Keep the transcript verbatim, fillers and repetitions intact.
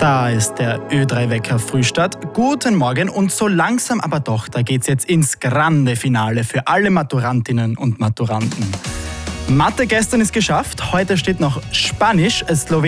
Da ist der Ö drei Wecker Frühstart. Guten Morgen und so langsam aber doch, da geht's jetzt ins grande Finale für alle Maturantinnen und Maturanten. Mathe gestern ist geschafft, heute steht noch Spanisch, Slowenien